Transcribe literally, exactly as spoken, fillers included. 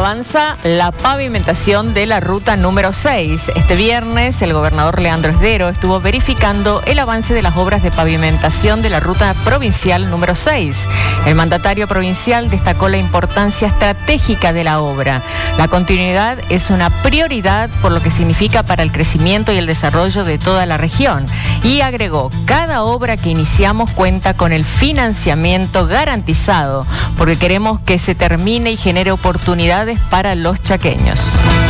Avanza la pavimentación de la ruta número seis. Este viernes, el gobernador Leandro Esdero estuvo verificando el avance de las obras de pavimentación de la ruta provincial número seis. El mandatario provincial destacó la importancia estratégica de la obra. La continuidad es una prioridad por lo que significa para el crecimiento y el desarrollo de toda la región. Y agregó, cada obra que iniciamos cuenta con el financiamiento garantizado, porque queremos que se termine y genere oportunidades para los chaqueños.